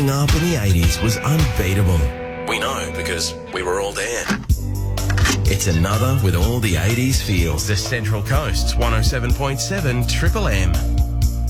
up in the 80s was unbeatable. We know because we were all there. It's another with all the 80s feels. The Central Coast's 107.7 Triple M.